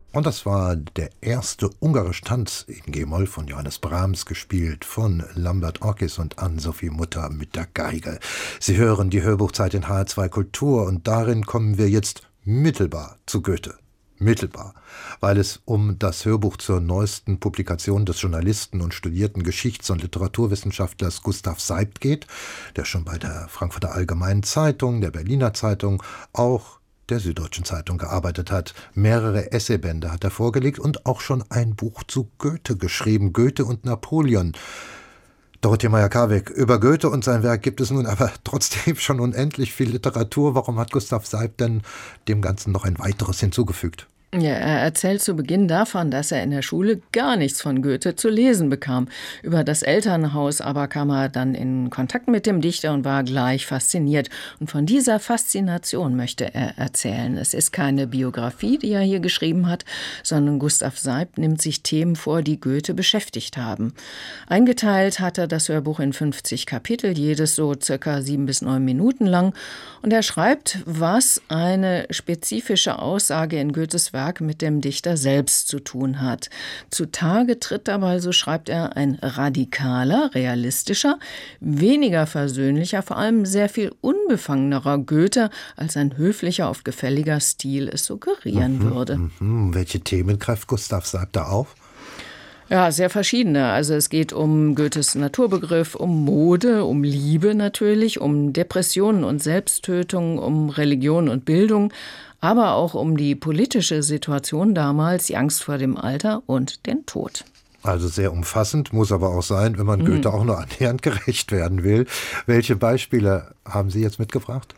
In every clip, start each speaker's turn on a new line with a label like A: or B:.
A: Und das war der erste ungarische Tanz in G-Moll von Johannes Brahms, gespielt von Lambert Orkis und Ann-Sophie Mutter mit der Geige. Sie hören die Hörbuchzeit in HR2 Kultur und darin kommen wir jetzt mittelbar zu Goethe. Mittelbar, weil es um das Hörbuch zur neuesten Publikation des Journalisten und studierten Geschichts- und Literaturwissenschaftlers Gustav Seibt geht, der schon bei der Frankfurter Allgemeinen Zeitung, der Berliner Zeitung, auch der Süddeutschen Zeitung gearbeitet hat. Mehrere Essaybände hat er vorgelegt und auch schon ein Buch zu Goethe geschrieben, Goethe und Napoleon. Dorothee Meyer-Karweg, über Goethe und sein Werk gibt es nun aber trotzdem schon unendlich viel Literatur. Warum hat Gustav Seibt denn dem Ganzen noch ein weiteres hinzugefügt?
B: Ja, er erzählt zu Beginn davon, dass er in der Schule gar nichts von Goethe zu lesen bekam. Über das Elternhaus aber kam er dann in Kontakt mit dem Dichter und war gleich fasziniert. Und von dieser Faszination möchte er erzählen. Es ist keine Biografie, die er hier geschrieben hat, sondern Gustav Seibt nimmt sich Themen vor, die Goethe beschäftigt haben. Eingeteilt hat er das Hörbuch in 50 Kapitel, jedes so circa 7 bis 9 Minuten lang. Und er schreibt, was eine spezifische Aussage in Goethes Werk mit dem Dichter selbst zu tun hat. Zutage tritt dabei, so schreibt er, ein radikaler, realistischer, weniger versöhnlicher, vor allem sehr viel unbefangenerer Goethe, als ein höflicher, oft gefälliger Stil es suggerieren würde.
A: Welche Themen greift Gustav Seibt da auf?
B: Ja, sehr verschiedene. Also es geht um Goethes Naturbegriff, um Mode, um Liebe natürlich, um Depressionen und Selbsttötung, um Religion und Bildung, aber auch um die politische Situation damals, die Angst vor dem Alter und den Tod.
A: Also sehr umfassend, muss aber auch sein, wenn man Goethe auch nur annähernd gerecht werden will. Welche Beispiele haben Sie jetzt mitgebracht?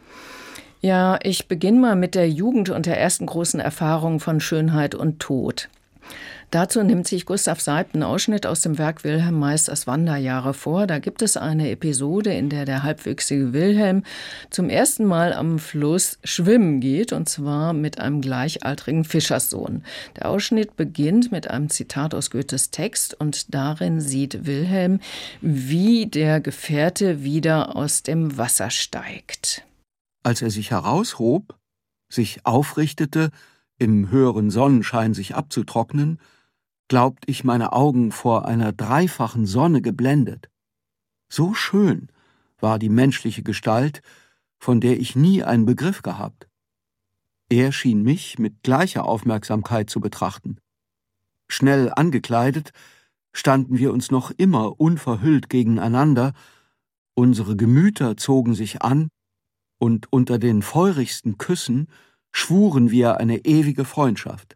B: Ja, ich beginne mal mit der Jugend und der ersten großen Erfahrung von Schönheit und Tod. Dazu nimmt sich Gustav Seibt einen Ausschnitt aus dem Werk Wilhelm Meisters Wanderjahre vor. Da gibt es eine Episode, in der der halbwüchsige Wilhelm zum ersten Mal am Fluss schwimmen geht, und zwar mit einem gleichaltrigen Fischerssohn. Der Ausschnitt beginnt mit einem Zitat aus Goethes Text und darin sieht Wilhelm, wie der Gefährte wieder aus dem Wasser steigt.
C: Als er sich heraushob, sich aufrichtete, im höheren Sonnenschein sich abzutrocknen, glaubt ich meine Augen vor einer dreifachen Sonne geblendet. So schön war die menschliche Gestalt, von der ich nie einen Begriff gehabt. Er schien mich mit gleicher Aufmerksamkeit zu betrachten. Schnell angekleidet standen wir uns noch immer unverhüllt gegeneinander, unsere Gemüter zogen sich an, und unter den feurigsten Küssen schwuren wir eine ewige Freundschaft.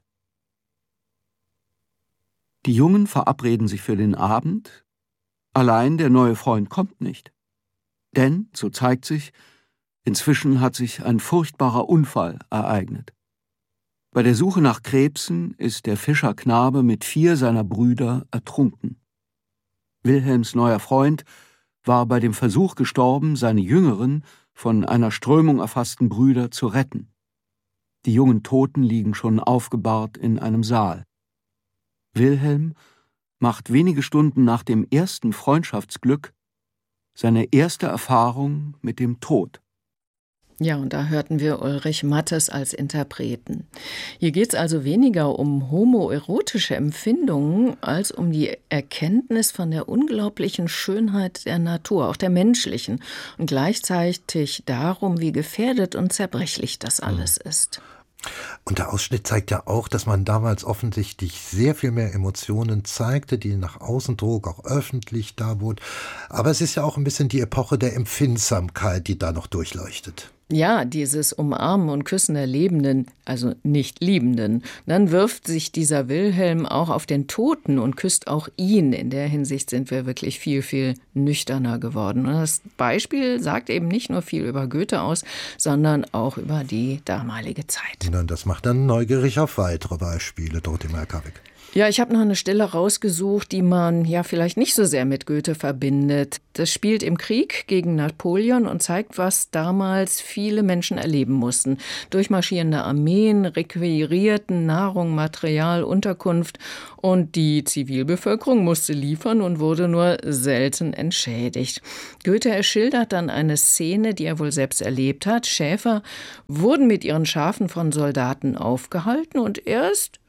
C: Die Jungen verabreden sich für den Abend, allein der neue Freund kommt nicht. Denn, so zeigt sich, inzwischen hat sich ein furchtbarer Unfall ereignet. Bei der Suche nach Krebsen ist der Fischerknabe mit 4 seiner Brüder ertrunken. Wilhelms neuer Freund war bei dem Versuch gestorben, seine jüngeren, von einer Strömung erfassten Brüder zu retten. Die jungen Toten liegen schon aufgebahrt in einem Saal. Wilhelm macht wenige Stunden nach dem ersten Freundschaftsglück seine erste Erfahrung mit dem Tod.
B: Ja, und da hörten wir Ulrich Mattes als Interpreten. Hier geht es also weniger um homoerotische Empfindungen als um die Erkenntnis von der unglaublichen Schönheit der Natur, auch der menschlichen, und gleichzeitig darum, wie gefährdet und zerbrechlich das alles ist.
A: Und der Ausschnitt zeigt ja auch, dass man damals offensichtlich sehr viel mehr Emotionen zeigte, die nach außen trug, auch öffentlich darbot. Aber es ist ja auch ein bisschen die Epoche der Empfindsamkeit, die da noch durchleuchtet.
B: Ja, dieses Umarmen und Küssen der Lebenden, also nicht Liebenden. Dann wirft sich dieser Wilhelm auch auf den Toten und küsst auch ihn. In der Hinsicht sind wir wirklich viel, viel nüchterner geworden. Und das Beispiel sagt eben nicht nur viel über Goethe aus, sondern auch über die damalige Zeit.
A: Und das macht dann neugierig auf weitere Beispiele, Dorothee Meyer-Karweg.
B: Ja, ich habe noch eine Stelle rausgesucht, die man ja vielleicht nicht so sehr mit Goethe verbindet. Das spielt im Krieg gegen Napoleon und zeigt, was damals viele Menschen erleben mussten. Durchmarschierende Armeen requirierten Nahrung, Material, Unterkunft und die Zivilbevölkerung musste liefern und wurde nur selten entschädigt. Goethe schildert dann eine Szene, die er wohl selbst erlebt hat. Schäfer wurden mit ihren Schafen von Soldaten aufgehalten und erst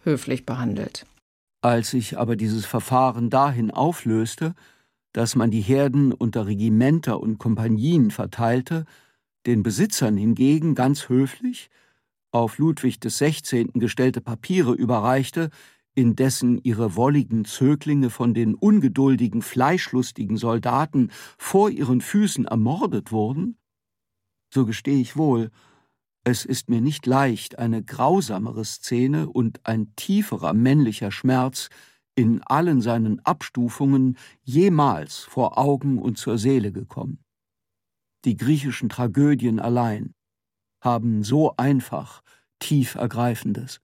B: höflich behandelt.
C: Als sich aber dieses Verfahren dahin auflöste, dass man die Herden unter Regimenter und Kompanien verteilte, den Besitzern hingegen ganz höflich auf Ludwig XVI. Gestellte Papiere überreichte, indessen ihre wolligen Zöglinge von den ungeduldigen, fleischlustigen Soldaten vor ihren Füßen ermordet wurden, so gestehe ich wohl, es ist mir nicht leicht, eine grausamere Szene und ein tieferer männlicher Schmerz in allen seinen Abstufungen jemals vor Augen und zur Seele gekommen. Die griechischen Tragödien allein haben so einfach tief Ergreifendes.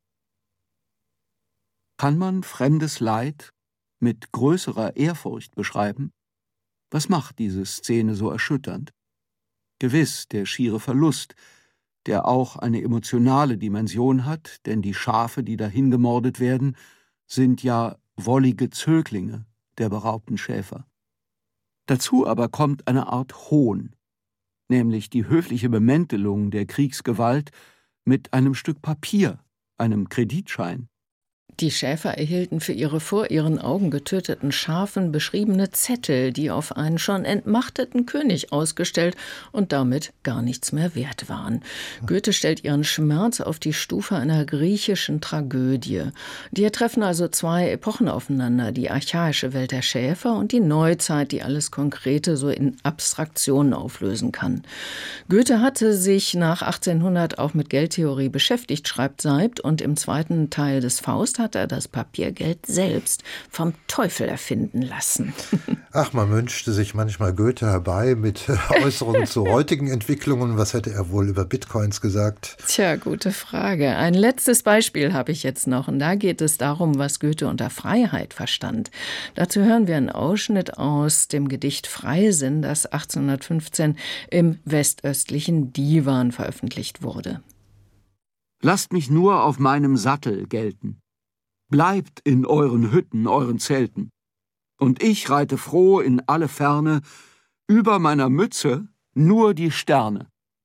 C: Kann man fremdes Leid mit größerer Ehrfurcht beschreiben? Was macht diese Szene so erschütternd? Gewiss der schiere Verlust, der auch eine emotionale Dimension hat, denn die Schafe, die dahin gemordet werden, sind ja wollige Zöglinge der beraubten Schäfer. Dazu aber kommt eine Art Hohn, nämlich die höfliche Bemäntelung der Kriegsgewalt mit einem Stück Papier, einem Kreditschein.
B: Die Schäfer erhielten für ihre vor ihren Augen getöteten Schafen beschriebene Zettel, die auf einen schon entmachteten König ausgestellt und damit gar nichts mehr wert waren. Goethe stellt ihren Schmerz auf die Stufe einer griechischen Tragödie. Hier treffen also zwei Epochen aufeinander, die archaische Welt der Schäfer und die Neuzeit, die alles Konkrete so in Abstraktionen auflösen kann. Goethe hatte sich nach 1800 auch mit Geldtheorie beschäftigt, schreibt Seibt, und im zweiten Teil des Faust hat er das Papiergeld selbst vom Teufel erfinden lassen.
A: Ach, man wünschte sich manchmal Goethe herbei mit Äußerungen zu heutigen Entwicklungen. Was hätte er wohl über Bitcoins gesagt?
B: Tja, gute Frage. Ein letztes Beispiel habe ich jetzt noch. Und da geht es darum, was Goethe unter Freiheit verstand. Dazu hören wir einen Ausschnitt aus dem Gedicht Freisinn, das 1815 im westöstlichen Divan veröffentlicht wurde.
C: Lasst mich nur auf meinem Sattel gelten. Bleibt in euren Hütten, euren Zelten. Und ich reite froh in alle Ferne, über meiner Mütze nur die Sterne.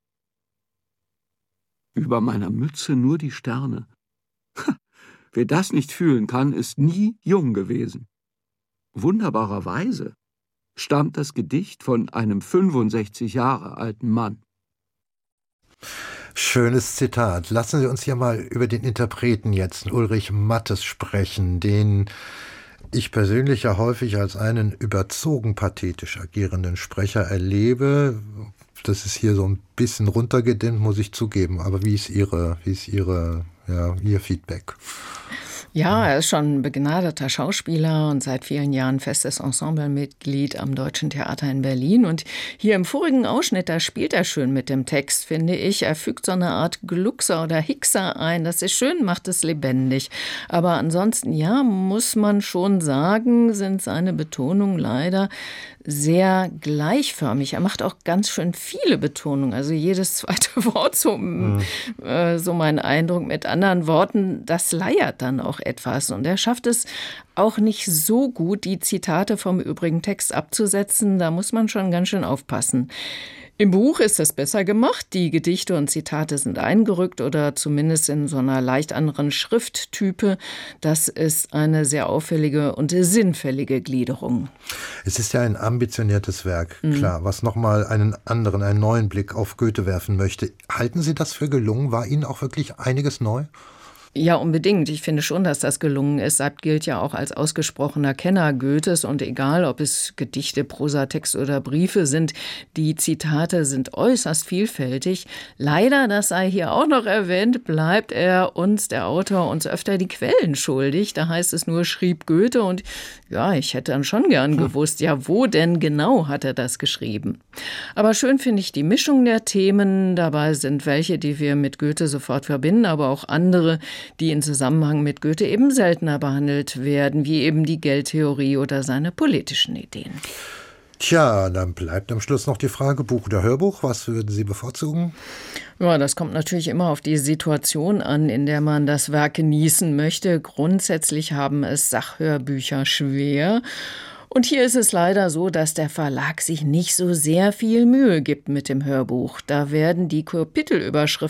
C: Über meiner Mütze nur die Sterne. Wer das nicht fühlen kann, ist nie jung gewesen. Wunderbarerweise stammt das Gedicht von einem 65 Jahre alten Mann.
A: Schönes Zitat. Lassen Sie uns hier mal über den Interpreten jetzt, Ulrich Mattes, sprechen, den ich persönlich ja häufig als einen überzogen pathetisch agierenden Sprecher erlebe. Das ist hier so ein bisschen runtergedimmt, muss ich zugeben. Aber wie ist Ihr Feedback?
B: Ja, er ist schon ein begnadeter Schauspieler und seit vielen Jahren festes Ensemblemitglied am Deutschen Theater in Berlin. Und hier im vorigen Ausschnitt, da spielt er schön mit dem Text, finde ich. Er fügt so eine Art Gluckser oder Hickser ein. Das ist schön, macht es lebendig. Aber ansonsten, ja, muss man schon sagen, sind seine Betonungen leider sehr gleichförmig. Er macht auch ganz schön viele Betonungen, also jedes zweite Wort, so mein Eindruck. Mit anderen Worten, das leiert dann auch etwas. Und er schafft es auch nicht so gut, die Zitate vom übrigen Text abzusetzen. Da muss man schon ganz schön aufpassen. Im Buch ist es besser gemacht. Die Gedichte und Zitate sind eingerückt oder zumindest in so einer leicht anderen Schrifttype. Das ist eine sehr auffällige und sinnfällige Gliederung.
A: Es ist ja ein ambitioniertes Werk, klar, was nochmal einen neuen Blick auf Goethe werfen möchte. Halten Sie das für gelungen? War Ihnen auch wirklich einiges neu?
B: Ja, unbedingt. Ich finde schon, dass das gelungen ist. Seibt gilt ja auch als ausgesprochener Kenner Goethes und egal, ob es Gedichte, Prosatext oder Briefe sind, die Zitate sind äußerst vielfältig. Leider, das sei hier auch noch erwähnt, bleibt er uns, der Autor, uns öfter die Quellen schuldig. Da heißt es nur, schrieb Goethe und ja, ich hätte dann schon gern gewusst, ja, wo denn genau hat er das geschrieben? Aber schön finde ich die Mischung der Themen. Dabei sind welche, die wir mit Goethe sofort verbinden, aber auch andere, die in Zusammenhang mit Goethe eben seltener behandelt werden, wie eben die Geldtheorie oder seine politischen Ideen.
A: Tja, dann bleibt am Schluss noch die Frage, Buch oder Hörbuch, was würden Sie bevorzugen?
B: Ja, das kommt natürlich immer auf die Situation an, in der man das Werk genießen möchte. Grundsätzlich haben es Sachhörbücher schwer. Und hier ist es leider so, dass der Verlag sich nicht so sehr viel Mühe gibt mit dem Hörbuch. Da werden die Kapitelüberschriften